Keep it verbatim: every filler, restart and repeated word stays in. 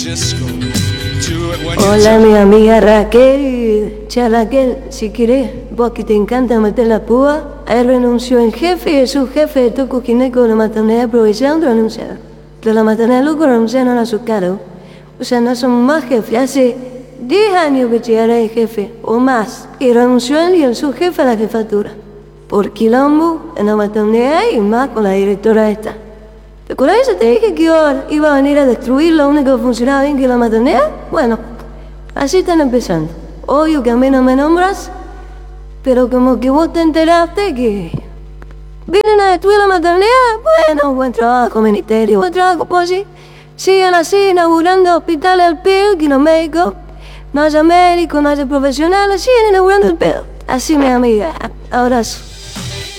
Hola, mi amiga Raquel. Che, Raquel, si querés, vos que te encanta meter la púa, él renunció el jefe y el subjefe de Toco Quineco de la maternidad de provisión renunciaron. De la maternidad Luco renunciaron a su cargo. O sea, no son más jefes. Hace diez años que llegará el jefe, o más. Y renunció él y el subjefe a la jefatura. Por quilombo en la maternidad y más con la directora esta. ¿Te acuerdas de eso? Te dije que iba, iba a venir a destruir lo único que funcionaba bien, que es la maternidad. Bueno, así están empezando. Obvio que a mí no me nombras, pero como que vos te enteraste que vienen a destruir la maternidad. Bueno, buen trabajo, ministerio, buen trabajo, pues sí. Sigan así, inaugurando hospitales al pedo, que los médicos, no haya médicos, no haya profesionales, siguen inaugurando el pedo. Así, mi amiga. Abrazo.